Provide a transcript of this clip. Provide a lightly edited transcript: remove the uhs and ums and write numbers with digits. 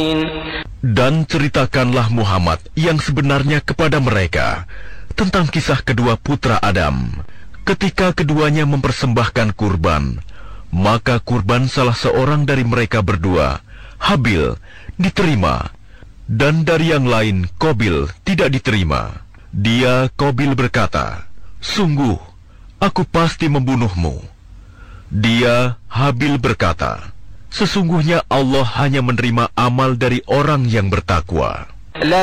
Dan ceritakanlah Muhammad yang sebenarnya kepada mereka tentang kisah kedua putra Adam. Ketika keduanya mempersembahkan kurban, maka kurban salah seorang dari mereka berdua, Habil, diterima, dan dari yang lain, Qabil, tidak diterima. Dia, Qabil, berkata, "Sungguh, aku pasti membunuhmu." Dia, Habil, berkata, "Sesungguhnya Allah hanya menerima amal dari orang yang bertakwa."